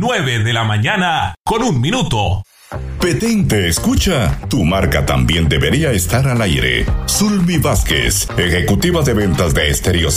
9:01 a.m. Petén te escucha. Tu marca también debería estar al aire. Zulmi Vázquez, ejecutiva de ventas de Estéreo